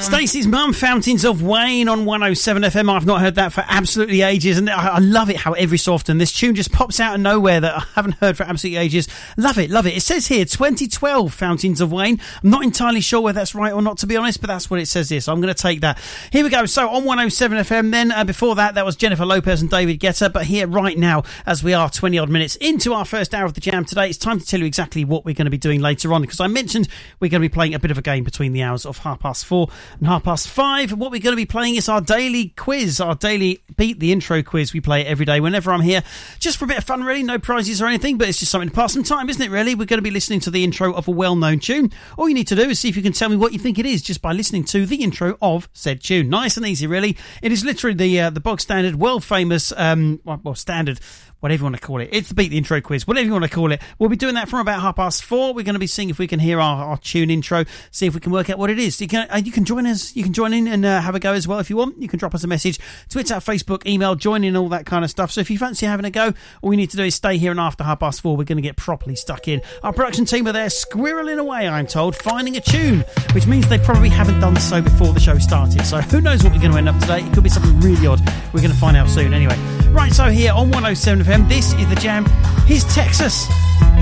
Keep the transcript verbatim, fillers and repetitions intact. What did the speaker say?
Stacey's Mum, Fountains of Wayne on one oh seven F M. I've not heard that for absolutely ages, and I, I love it how every so often this tune just pops out of nowhere that I haven't heard for absolutely ages. Love it, love it. It says here twenty twelve Fountains of Wayne. I'm not entirely sure whether that's right or not, to be honest, but that's what it says here, so I'm going to take that. Here we go. So on one oh seven F M then, uh, before that, that was Jennifer Lopez and David Guetta, but here right now, as we are twenty odd minutes into our first hour of the Jam today, it's time to tell you exactly what we're going to be doing later on, because I mentioned we're going to be playing a bit of a game between the hours of half past four and half past five. What we're going to be playing is our daily quiz, our daily Beat the Intro quiz. We play it every day whenever I'm here, just for a bit of fun, really. No prizes or anything, but it's just something to pass some time, isn't it, really? We're going to be listening to the intro of a well-known tune. All you need to do is see if you can tell me what you think it is just by listening to the intro of said tune. Nice and easy, really. It is literally the uh, the bog standard, world famous, um, well, well, standard, whatever you want to call it. It's the Beat the Intro quiz, whatever you want to call it. We'll be doing that from about half past four. We're going to be seeing if we can hear our, our tune intro, see if we can work out what it is. You can, uh, you can join us, you can join in and uh, have a go as well if you want. You can drop us a message, Twitter, Facebook, email, join in, all that kind of stuff. So if you fancy having a go, all we need to do is stay here, and after half past four, we're going to get properly stuck in. Our production team are there squirreling away, I'm told, finding a tune, which means they probably haven't done so before the show started. So who knows what we're going to end up today? It could be something really odd. We're going to find out soon anyway. Right, so here on one oh seven F M, this is the Jam. Here's Texas.